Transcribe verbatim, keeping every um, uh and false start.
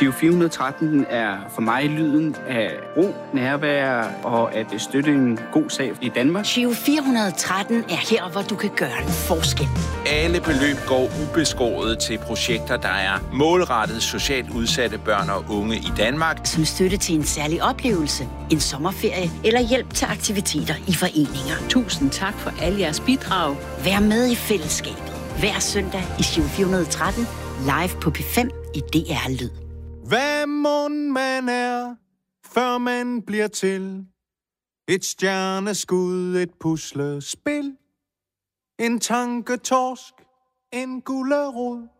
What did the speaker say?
Giro fire hundrede og tretten er for mig lyden af ro, nærvær og at støtte en god sag i Danmark. Giro fire hundrede og tretten er her, hvor du kan gøre en forskel. Alle beløb går ubeskåret til projekter, der er målrettet socialt udsatte børn og unge i Danmark. Som støtte til en særlig oplevelse, en sommerferie eller hjælp til aktiviteter i foreninger. Tusind tak for alle jeres bidrag. Vær med i fællesskabet. Hver søndag i Giro fire hundrede og tretten, live på P fem i D R Lyd. Hvad mon man er, før man bliver til? Et stjerneskud, et puslespil, en tanketorsk, en gullerod.